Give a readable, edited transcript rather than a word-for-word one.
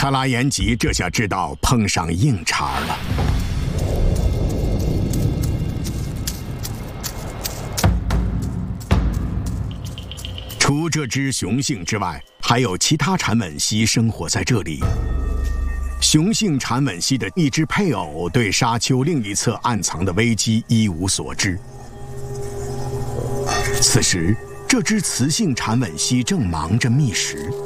查拉延吉这下知道碰上硬茬了。除这只雄性之外，还有其他产吻蜥生活在这里。雄性产吻蜥的一只配偶对沙丘另一侧暗藏的危机一无所知。此时，这只雌性产吻蜥正忙着觅食。